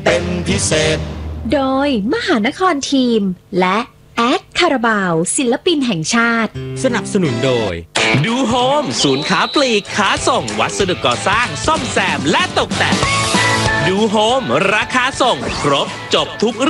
เป็นพิเศษโดยมหานครทีมและแอดคาราบาวศิลปินแห่งชาติสนับสนุนโดยดูโฮมศูนย์ค้าปลีกค้าส่งวัสดุก่อสร้างซ่อมแซมและตกแต่งดูโฮมราคาส่งครบจบทุก